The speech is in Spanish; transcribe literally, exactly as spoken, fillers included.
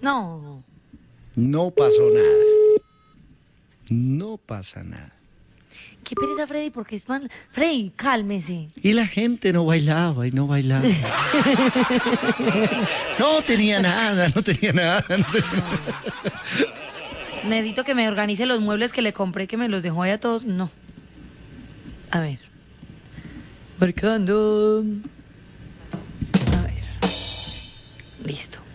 No. No pasó nada. No pasa nada. Qué pereza, Freddy, porque es mal. Freddy, cálmese. Y la gente no bailaba y no bailaba. No tenía nada, no tenía nada. No tenía... Necesito que me organice los muebles que le compré, que me los dejó ahí a todos. No. A ver. Marcando. A ver. Listo.